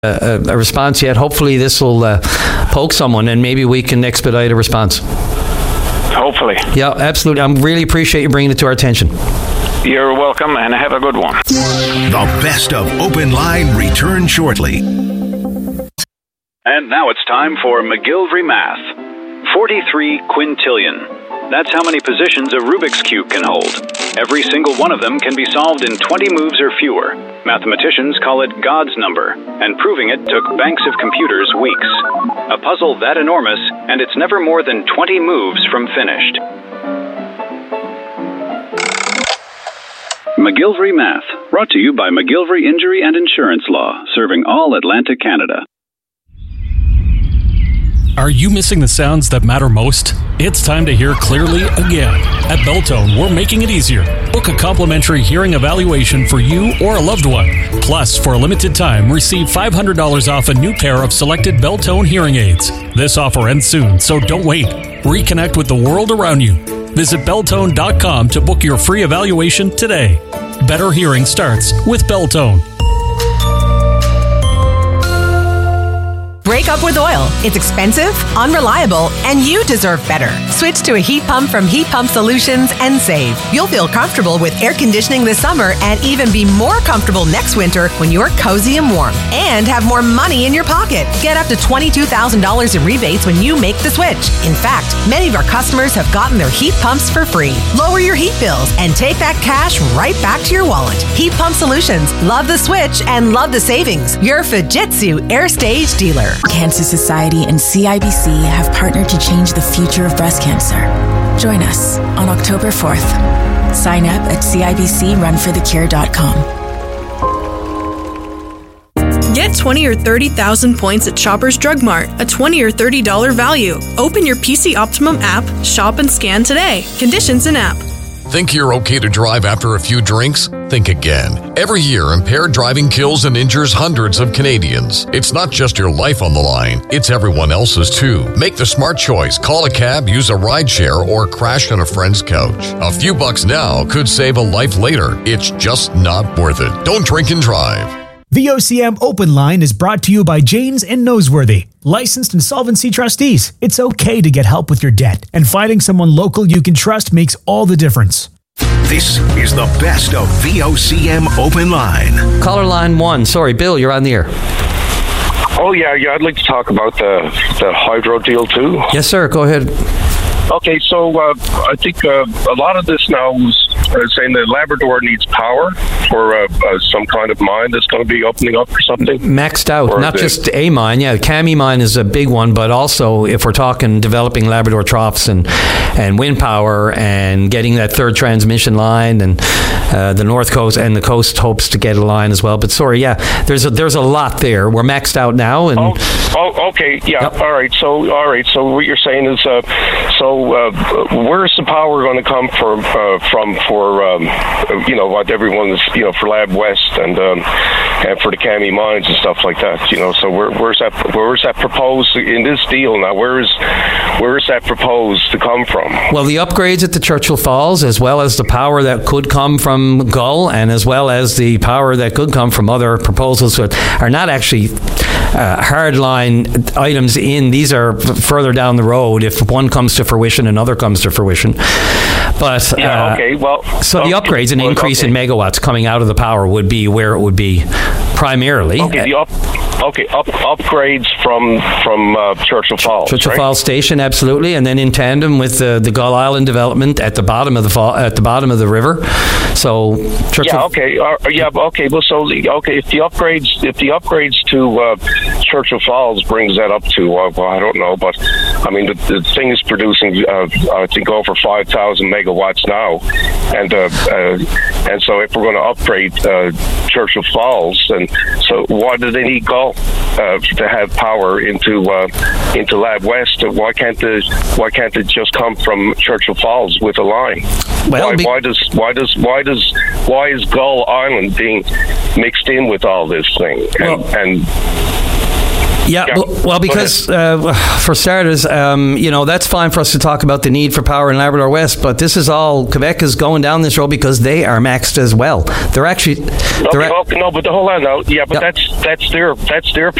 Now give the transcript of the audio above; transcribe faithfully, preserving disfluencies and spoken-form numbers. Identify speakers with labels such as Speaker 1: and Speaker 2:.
Speaker 1: a, a response yet. Hopefully this will uh, poke someone and maybe we can expedite a response.
Speaker 2: Hopefully.
Speaker 1: Yeah, absolutely. I really appreciate you bringing it to our attention.
Speaker 2: You're welcome, and have a good one.
Speaker 3: The best of Open Line returns shortly.
Speaker 4: And now it's time for McGillivray Math. forty-three quintillion. That's how many positions a Rubik's Cube can hold. Every single one of them can be solved in twenty moves or fewer. Mathematicians call it God's number, and proving it took banks of computers weeks. A puzzle that enormous, and it's never more than twenty moves from finished. McGillivray Math, brought to you by McGillivray Injury and Insurance Law, serving all Atlantic Canada.
Speaker 5: Are you missing the sounds that matter most? It's time to hear clearly again. At Beltone, we're making it easier. Book a complimentary hearing evaluation for you or a loved one. Plus, for a limited time, receive five hundred dollars off a new pair of selected Beltone hearing aids. This offer ends soon, so don't wait. Reconnect with the world around you. Visit Beltone dot com to book your free evaluation today. Better hearing starts with Beltone.
Speaker 6: Break up with oil. It's expensive, unreliable, and you deserve better. Switch to a heat pump from Heat Pump Solutions and save. You'll feel comfortable with air conditioning this summer and even be more comfortable next winter when you're cozy and warm. And have more money in your pocket. Get up to twenty-two thousand dollars in rebates when you make the switch. In fact, many of our customers have gotten their heat pumps for free. Lower your heat bills and take that cash right back to your wallet. Heat Pump Solutions. Love the switch and love the savings. Your Fujitsu Air Stage dealer.
Speaker 7: Cancer Society and C I B C have partnered to change the future of breast cancer. Join us on October fourth. Sign up at C I B C run for the cure dot com.
Speaker 8: Get twenty or thirty thousand points at Shoppers Drug Mart, a twenty or thirty dollars value. Open your P C Optimum app, shop and scan today. Conditions in app.
Speaker 9: Think you're okay to drive after a few drinks? Think again. Every year, impaired driving kills and injures hundreds of Canadians. It's not just your life on the line, it's everyone else's too. Make the smart choice. Call a cab, use a rideshare, or crash on a friend's couch. A few bucks now could save a life later. It's just not worth it. Don't drink and drive.
Speaker 10: The O C M Open Line is brought to you by Janes and Noseworthy, licensed insolvency trustees. It's okay to get help with your debt, and finding someone local you can trust makes all the difference.
Speaker 3: This is the best of the O C M Open Line.
Speaker 1: Caller line one. Sorry, Bill, you're on the air.
Speaker 11: Oh, yeah, yeah. I'd like to talk about the, the hydro deal, too.
Speaker 1: Yes, sir. Go ahead.
Speaker 11: Okay, so uh, I think uh, a lot of this now is uh, saying that Labrador needs power for uh, uh, some kind of mine that's going to be opening up or something.
Speaker 1: Maxed out,
Speaker 11: or
Speaker 1: not
Speaker 11: the,
Speaker 1: just a mine. Yeah, the Kami mine is a big one, but also if we're talking developing Labrador troughs and, and wind power and getting that third transmission line, and uh, the North Coast and the coast hopes to get a line as well. But sorry, yeah, there's a, there's a lot there. We're maxed out now. And
Speaker 11: oh, oh okay, yeah, yep. all right. So all right, so what you're saying is, uh, so uh, where's the power going to come from? Uh, from for um, you know what everyone's you know for Lab West and um, and for the Kami mines and stuff like that. You know, so where, where's that where's that proposed in this deal now? Where is where is that proposed to come from?
Speaker 1: Well, the upgrades at the Churchill Falls, as well as the power that could come from Gull, and as well as the power that could come from other proposals that are not actually uh, hardline items in. These are f- further down the road if one comes to fruition, another comes to fruition. But
Speaker 11: yeah,
Speaker 1: uh,
Speaker 11: okay, well,
Speaker 1: so the
Speaker 11: okay,
Speaker 1: upgrades and
Speaker 11: well,
Speaker 1: increase
Speaker 11: okay.
Speaker 1: in megawatts coming out of the power would be where it would be primarily.
Speaker 11: Okay, the up, okay, up, upgrades from from uh, Churchill Falls.
Speaker 1: Churchill
Speaker 11: right?
Speaker 1: Falls Station, absolutely, and then in tandem with the, the Gull Island development at the bottom of the fall, at the bottom of the river. So Churchill.
Speaker 11: Yeah, okay, uh, yeah, okay. Well, so okay, if the upgrades, if the upgrades to uh, Churchill Falls brings that up to, uh, well, I don't know, but I mean, the, the thing is producing, uh, I think, over five thousand megawatts now, and uh, uh, and so if we're going to upgrade uh, Churchill Falls, and so why do they need Gull uh, to have power into uh, into Lab West? Why can't the why can't it just come from Churchill Falls with a line?
Speaker 1: Well,
Speaker 11: why,
Speaker 1: be-
Speaker 11: why does why does why does why is Gull Island being mixed in with all this thing? And,
Speaker 1: well,
Speaker 11: and
Speaker 1: Yeah,
Speaker 11: Yeah.
Speaker 1: well, well, because uh, for starters, um, you know, that's fine for us to talk about the need for power in Labrador West, but this is all, Quebec is going down this road because they are maxed as well. They're actually... They're
Speaker 11: Okay,
Speaker 1: a-
Speaker 11: okay, no, but hold on now. Yeah, but
Speaker 1: Yeah.
Speaker 11: that's that's their that's their